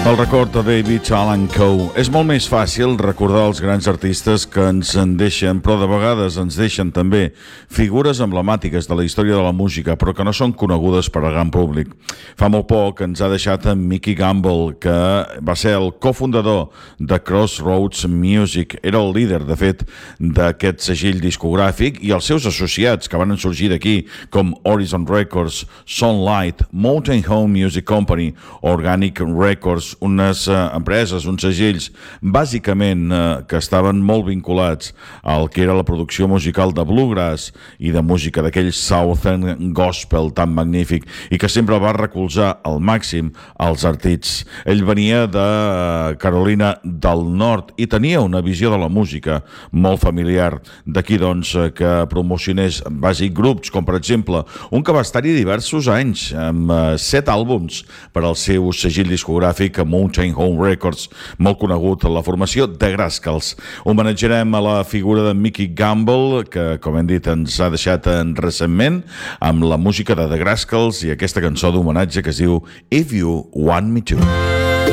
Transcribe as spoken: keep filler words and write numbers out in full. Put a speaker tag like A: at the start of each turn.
A: El record de David Allan Coe. És molt més fàcil recordar els grans artistes que ens en deixen, però de vegades ens deixen també figures emblemàtiques de la història de la música, però que no són conegudes per al gran públic. Fa molt poc ens ha deixat en Mickey Gamble, que va ser el cofundador de Crossroads Music. Era el líder, de fet, d'aquest segell discogràfic, i els seus associats, que van sorgir d'aquí, com Horizon Records, Sunlight, Mountain Home Music Company, Organic Records, unes eh, empreses, uns segells, bàsicament eh, que estaven molt vinculats al que era la producció musical de bluegrass i de música d'aquell Southern Gospel tan magnífic i que sempre va recolzar al màxim els artists. Ell venia de Carolina del Nord i tenia una visió de la música molt familiar. D'aquí, doncs, que promocionés bàsic grups, com per exemple un que va estar-hi diversos anys, amb eh, set àlbums per al seu segell discogràfic Mountain Home Records, molt conegut a la formació de Grascals. Homenatjarem a la figura de Mickey Gamble, que, com hem dit, ens ha deixat en recentment, amb la música de The Grascals i aquesta cançó d'homenatge que es diu If You Want Me To.